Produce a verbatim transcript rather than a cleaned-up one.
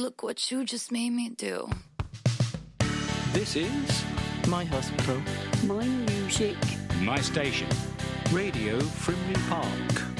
look what you just made me do. This is my hospital, my music, my station, Radio Frimley Park.